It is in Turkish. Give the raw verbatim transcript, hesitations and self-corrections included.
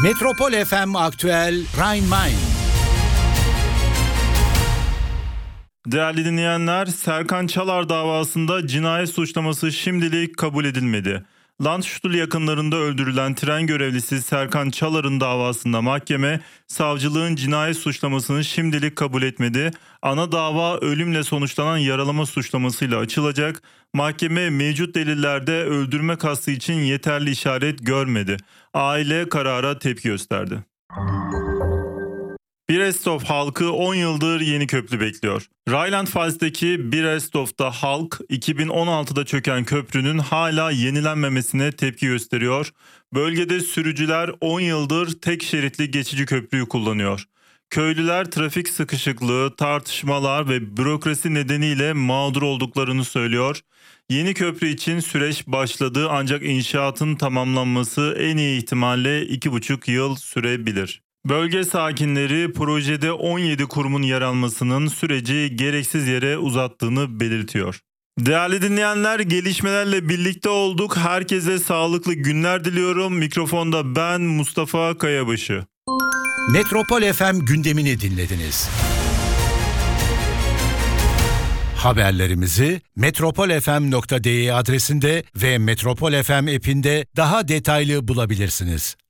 Metropol F M Aktüel Rhein-Main. Değerli dinleyenler, Serkan Çalar davasında cinayet suçlaması şimdilik kabul edilmedi. Landstuhl yakınlarında öldürülen tren görevlisi Serkan Çalar'ın davasında mahkeme, savcılığın cinayet suçlamasını şimdilik kabul etmedi. Ana dava ölümle sonuçlanan yaralama suçlamasıyla açılacak. Mahkeme mevcut delillerde öldürme kastı için yeterli işaret görmedi. Aile karara tepki gösterdi. Brest-Litov halkı on yıldır yeni köprü bekliyor. Rheinland-Pfalz'daki Brest-Litov'da halk iki bin on altıda çöken köprünün hala yenilenmemesine tepki gösteriyor. Bölgede sürücüler on yıldır tek şeritli geçici köprüyü kullanıyor. Köylüler trafik sıkışıklığı, tartışmalar ve bürokrasi nedeniyle mağdur olduklarını söylüyor. Yeni köprü için süreç başladı ancak inşaatın tamamlanması en iyi ihtimalle iki buçuk yıl sürebilir. Bölge sakinleri projede on yedi kurumun yer almasının süreci gereksiz yere uzattığını belirtiyor. Değerli dinleyenler, gelişmelerle birlikte olduk. Herkese sağlıklı günler diliyorum. Mikrofonda ben Mustafa Kayabaşı. Metropol F M gündemini dinlediniz. Haberlerimizi metropol f m nokta d e adresinde ve Metropol F M app'inde daha detaylı bulabilirsiniz.